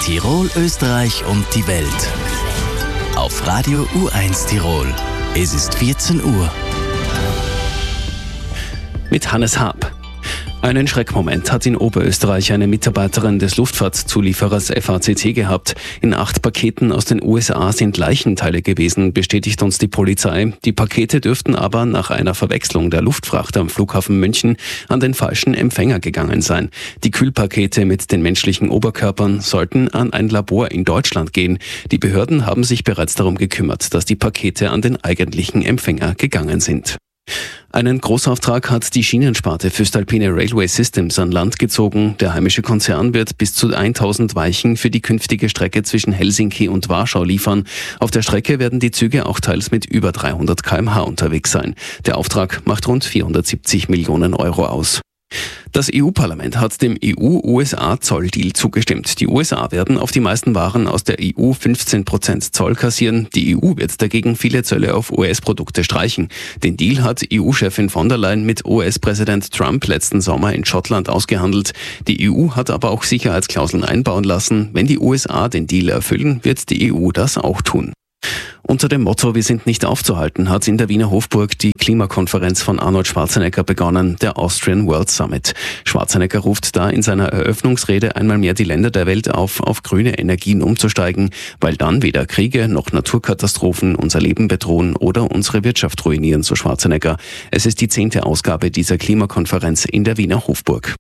Tirol, Österreich und die Welt. Auf Radio U1 Tirol. Es ist 14 Uhr. Mit Hannes Haab. Einen Schreckmoment hat in Oberösterreich eine Mitarbeiterin des Luftfahrtzulieferers FACC gehabt. In 8 Paketen aus den USA sind Leichenteile gewesen, bestätigt uns die Polizei. Die Pakete dürften aber nach einer Verwechslung der Luftfracht am Flughafen München an den falschen Empfänger gegangen sein. Die Kühlpakete mit den menschlichen Oberkörpern sollten an ein Labor in Deutschland gehen. Die Behörden haben sich bereits darum gekümmert, dass die Pakete an den eigentlichen Empfänger gegangen sind. Einen Großauftrag hat die Schienensparte Voestalpine Railway Systems an Land gezogen. Der heimische Konzern wird bis zu 1000 Weichen für die künftige Strecke zwischen Helsinki und Warschau liefern. Auf der Strecke werden die Züge auch teils mit über 300 km/h unterwegs sein. Der Auftrag macht rund 470 Millionen Euro aus. Das EU-Parlament hat dem EU-USA-Zolldeal zugestimmt. Die USA werden auf die meisten Waren aus der EU 15% Zoll kassieren. Die EU wird dagegen viele Zölle auf US-Produkte streichen. Den Deal hat EU-Chefin von der Leyen mit US-Präsident Trump letzten Sommer in Schottland ausgehandelt. Die EU hat aber auch Sicherheitsklauseln einbauen lassen. Wenn die USA den Deal erfüllen, wird die EU das auch tun. Unter dem Motto "Wir sind nicht aufzuhalten" hat in der Wiener Hofburg die Klimakonferenz von Arnold Schwarzenegger begonnen, der Austrian World Summit. Schwarzenegger ruft da in seiner Eröffnungsrede einmal mehr die Länder der Welt auf grüne Energien umzusteigen, weil dann weder Kriege noch Naturkatastrophen unser Leben bedrohen oder unsere Wirtschaft ruinieren, so Schwarzenegger. Es ist die 10. Ausgabe dieser Klimakonferenz in der Wiener Hofburg.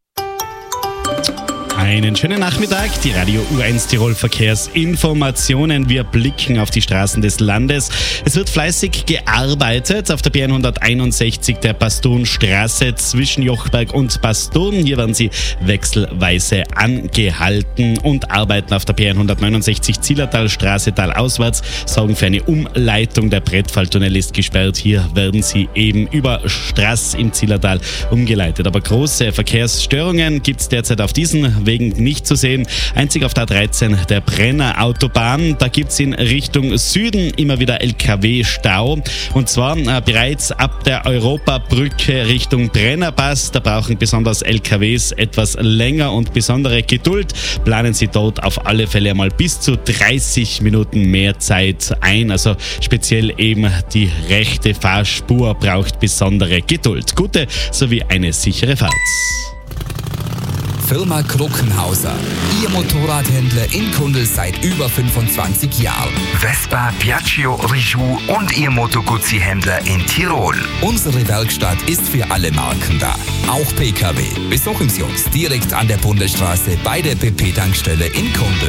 Einen schönen Nachmittag, die Radio U1 Tirol Verkehrsinformationen. Wir blicken auf die Straßen des Landes. Es wird fleißig gearbeitet auf der B161 der Bastonstraße zwischen Jochberg und Baston. Hier werden sie wechselweise angehalten und arbeiten auf der B169 Zillertalstraße talauswärts, sorgen für eine Umleitung. Der Brettfalltunnel ist gesperrt. Hier werden sie eben über Straß im Zillertal umgeleitet. Aber große Verkehrsstörungen gibt es derzeit auf diesen Wegen nicht zu sehen. Einzig auf der A13 der Brenner Autobahn. Da gibt es in Richtung Süden immer wieder LKW-Stau. Und zwar bereits ab der Europabrücke Richtung Brennerpass. Da brauchen besonders LKWs etwas länger und besondere Geduld. Planen Sie dort auf alle Fälle einmal bis zu 30 Minuten mehr Zeit ein. Also speziell eben die rechte Fahrspur braucht besondere Geduld. Gute sowie eine sichere Fahrt. Firma Kruckenhauser. Ihr Motorradhändler in Kundl seit über 25 Jahren. Vespa, Piaggio, Rijou und Ihr Moto Guzzi-Händler in Tirol. Unsere Werkstatt ist für alle Marken da. Auch PKW. Besuchen Sie uns direkt an der Bundesstraße bei der BP-Tankstelle in Kundl.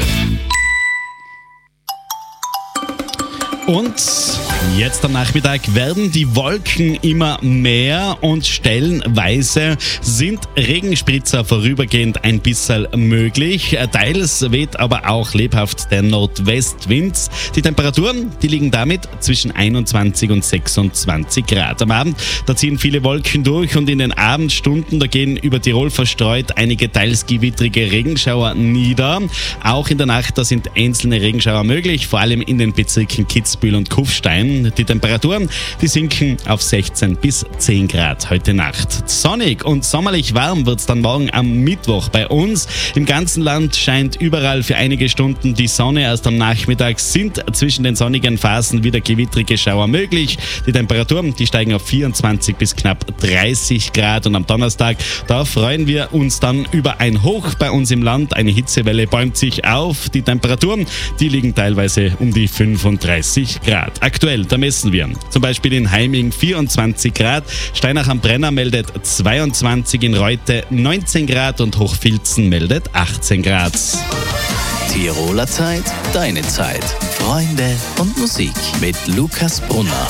Und jetzt am Nachmittag werden die Wolken immer mehr und stellenweise sind Regenspritzer vorübergehend ein bisschen möglich. Teils weht aber auch lebhaft der Nordwestwind. Die Temperaturen, die liegen damit zwischen 21 und 26 Grad. Am Abend, da ziehen viele Wolken durch und in den Abendstunden, da gehen über Tirol verstreut einige teils gewittrige Regenschauer nieder. Auch in der Nacht, da sind einzelne Regenschauer möglich, vor allem in den Bezirken Kitzbühel und Kufstein. Die Temperaturen, die sinken auf 16 bis 10 Grad heute Nacht. Sonnig und sommerlich warm wird es dann morgen am Mittwoch bei uns. Im ganzen Land scheint überall für einige Stunden die Sonne. Erst am Nachmittag sind zwischen den sonnigen Phasen wieder gewittrige Schauer möglich. Die Temperaturen, die steigen auf 24 bis knapp 30 Grad. Und am Donnerstag, da freuen wir uns dann über ein Hoch bei uns im Land. Eine Hitzewelle bäumt sich auf. Die Temperaturen, die liegen teilweise um die 35 Grad. Aktuell, da messen wir zum Beispiel in Heiming 24 Grad, Steinach am Brenner meldet 22, in Reute 19 Grad und Hochfilzen meldet 18 Grad. Tiroler Zeit, deine Zeit. Freunde und Musik mit Lukas Brunner.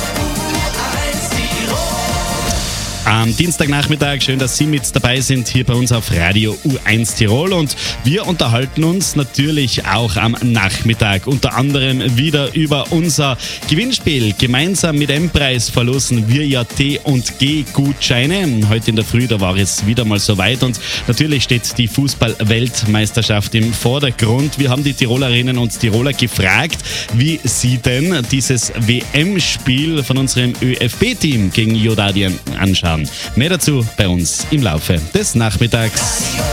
Am Dienstagnachmittag, schön, dass Sie mit dabei sind, hier bei uns auf Radio U1 Tirol und wir unterhalten uns natürlich auch am Nachmittag, unter anderem wieder über unser Gewinnspiel. Gemeinsam mit M-Preis verlosen wir ja T&G Gutscheine. Heute in der Früh, da war es wieder mal soweit und natürlich steht die Fußball-Weltmeisterschaft im Vordergrund. Wir haben die Tirolerinnen und Tiroler gefragt, wie sie denn dieses WM-Spiel von unserem ÖFB-Team gegen Jordadien anschauen. Mehr dazu bei uns im Laufe des Nachmittags.